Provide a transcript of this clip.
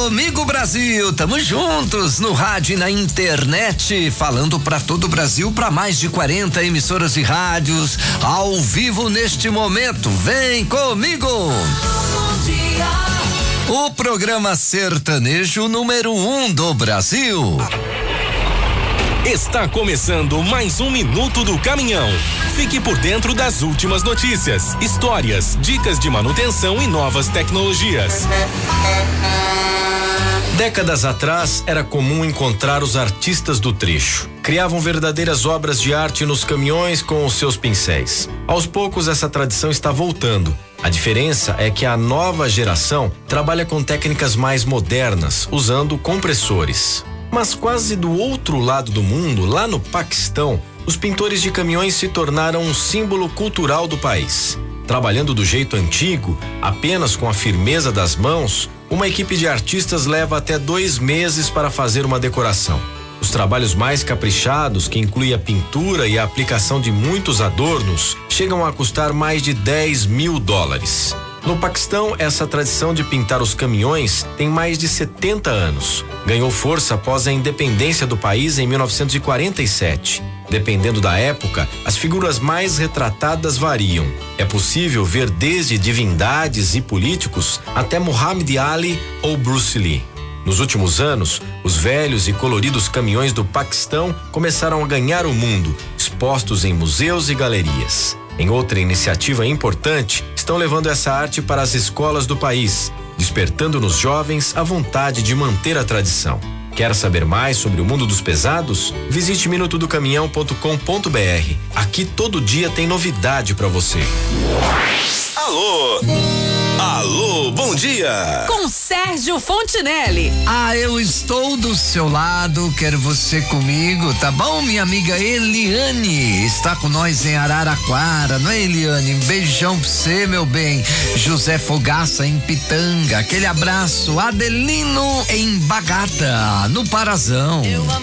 comigo, Brasil. Tamo juntos no rádio e na internet, falando pra todo o Brasil, pra mais de 40 emissoras e rádios, ao vivo neste momento. Vem comigo. O programa sertanejo número 1 do Brasil. Está começando mais um Minuto do Caminhão. Fique por dentro das últimas notícias, histórias, dicas de manutenção e novas tecnologias. Décadas atrás, era comum encontrar os artistas do trecho. Criavam verdadeiras obras de arte nos caminhões com os seus pincéis. Aos poucos, essa tradição está voltando. A diferença é que a nova geração trabalha com técnicas mais modernas, usando compressores. Mas quase do outro lado do mundo, lá no Paquistão, os pintores de caminhões se tornaram um símbolo cultural do país. Trabalhando do jeito antigo, apenas com a firmeza das mãos, uma equipe de artistas leva até 2 meses para fazer uma decoração. Os trabalhos mais caprichados, que incluem a pintura e a aplicação de muitos adornos, chegam a custar mais de $10 mil. No Paquistão, essa tradição de pintar os caminhões tem mais de 70 anos. Ganhou força após a independência do país em 1947. Dependendo da época, as figuras mais retratadas variam. É possível ver desde divindades e políticos até Muhammad Ali ou Bruce Lee. Nos últimos anos, os velhos e coloridos caminhões do Paquistão começaram a ganhar o mundo, expostos em museus e galerias. Em outra iniciativa importante, estão levando essa arte para as escolas do país, despertando nos jovens a vontade de manter a tradição. Quer saber mais sobre o mundo dos pesados? Visite minutodocaminhão.com.br. Aqui todo dia tem novidade para você. Alô! Alô, bom dia! Com Sérgio Fontinelli. Eu estou do seu lado, quero você comigo, tá bom? Minha amiga Eliane está com nós em Araraquara, não é, Eliane? Um beijão pra você, meu bem. José Fogaça em Pitanga, aquele abraço. Adelino em Bagata, no Parazão.